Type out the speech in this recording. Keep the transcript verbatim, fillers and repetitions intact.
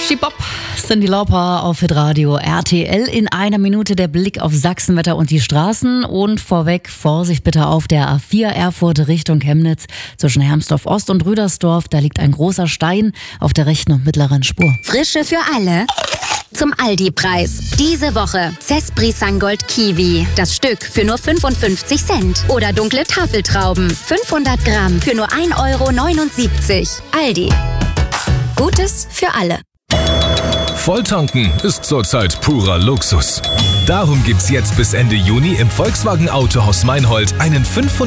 Schiebop, Cyndi Lauper auf Hitradio R T L. In einer Minute der Blick auf Sachsenwetter und die Straßen. Und vorweg, Vorsicht bitte auf der A vier Erfurt Richtung Chemnitz zwischen Hermsdorf Ost und Rüdersdorf. Da liegt ein großer Stein auf der rechten und mittleren Spur. Frische für alle. Zum Aldi-Preis. Diese Woche Cespri Sangold Kiwi. Das Stück für nur fünfundfünfzig Cent. Oder dunkle Tafeltrauben. fünfhundert Gramm für nur ein Euro neunundsiebzig. Aldi. Gutes für alle. Volltanken ist zurzeit purer Luxus. Darum gibt's jetzt bis Ende Juni im Volkswagen Autohaus Meinhold einen fünfhundert